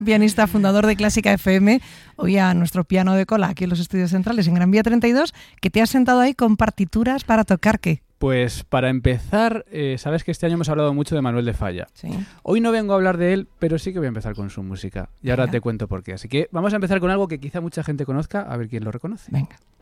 pianista fundador de Clásica FM, hoy a nuestro piano de cola aquí en los estudios centrales en Gran Vía 32, que te has sentado ahí con partituras para tocar, ¿qué? Pues para empezar, sabes que este año hemos hablado mucho de Manuel de Falla. Sí. Hoy no vengo a hablar de él, pero sí que voy a empezar con su música. Y ahora te cuento por qué. Así que vamos a empezar con algo que quizá mucha gente conozca, a ver quién lo reconoce. Venga.